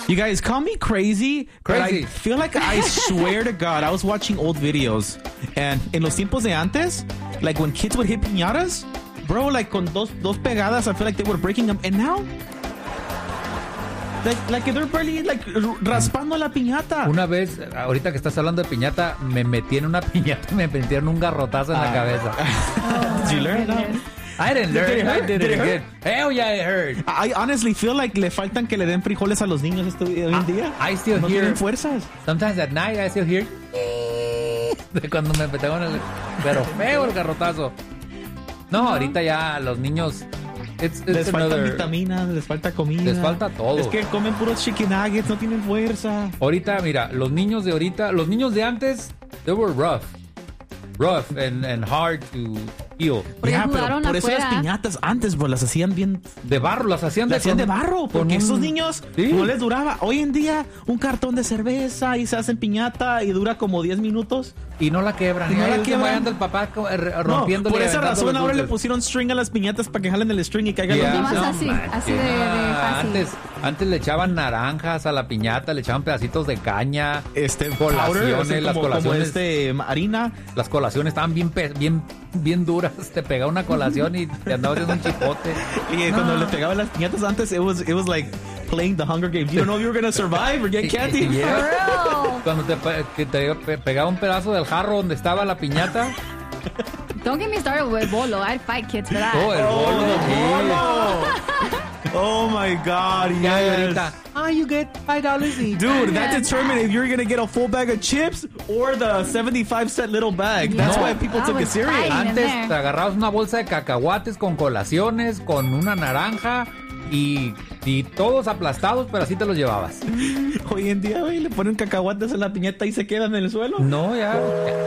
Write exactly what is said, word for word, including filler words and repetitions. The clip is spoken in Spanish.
You guys call me crazy, Crazy. but I feel like I swear to God, I was watching old videos, and in los tiempos de antes, like when kids would hit piñatas, bro, like con dos dos pegadas, I feel like they were breaking them, and now, like like they're barely like raspando la piñata. Una vez, ahorita que estás hablando de piñata, me metí en una piñata, me metieron un garrotazo en la Ah. cabeza. Did you learn that? I didn't learn. Did it I hurt? did Did it it again. Hell yeah, it hurt. I honestly feel like le faltan que le den frijoles a los niños este hoy en día. I still no hear- tienen fuerzas. Sometimes at night I still hear de cuando me pegaban el, pero feo el garrotazo. No, ahorita ya los niños it's, it's Les faltan another- vitaminas, les falta comida. Les falta todo. Es que comen puros chicken nuggets, no tienen fuerza. Ahorita, mira, los niños de ahorita, los niños de antes, they were rough. Rough and, and hard to heal. Porque Ya, pero jugaron por eso las afuera. piñatas antes, pues las hacían bien. De barro, las hacían de, Las hacían con- de barro, con porque un- esos niños Sí. no les duraba. Hoy en día, un cartón de cerveza y se hacen piñata y dura como diez minutos. Y no la quebran. Y no Ahí la está quebran. vayando el papá co- eh, No, rompiéndole. por esa aventando razón los ahora le dulces. pusieron string a las piñatas para que jalen el string y caigan Yeah. los Nomás dulces. así, manches. así de- de Ah, fácil. Antes, antes le echaban naranjas a la piñata, le echaban pedacitos de caña. Este, Colaciones, powder, así las como, como colaciones. este, harina. Las colaciones estaban bien, pe- bien, bien duras. Te pegaba una colación y te andaba haciendo un chipote. Y cuando le pegaban las piñatas antes, it was, it was like playing the Hunger Games. You don't know if you were going to survive or get candy. Yeah. For real. Cuando te, pe- que te pe- pegaba un pedazo del jarro donde estaba la piñata. Don't get me started with bolo. I'd fight kids for that. Oh, el bolo. Oh, oh my God, Ya, y yes. ahorita, ah, you get five dollars each. Dude, that determined if you're going to get a full bag of chips or the seventy-five cent little bag. That's Yeah. why people I took it was serious. fighting. Antes in there. te agarrabas una bolsa de cacahuates con colaciones, con una naranja y, y todos aplastados, pero así te los llevabas. Hoy en día, güey, le ponen cacahuates en la piñata y se quedan en el suelo. No, ya.